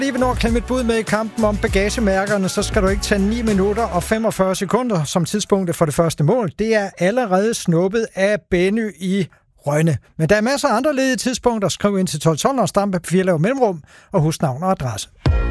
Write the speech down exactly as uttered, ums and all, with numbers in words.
Lige ved når klemme et bud med i kampen om bagagemærkerne, så skal du ikke tage ni minutter og femogfyrre sekunder som tidspunktet for det første mål. Det er allerede snuppet af Benny i Rønne. Men der er masser af andre ledige tidspunkter. Skriv ind til tolv tolv og stampe på fire mellemrum og husk navn og adresse.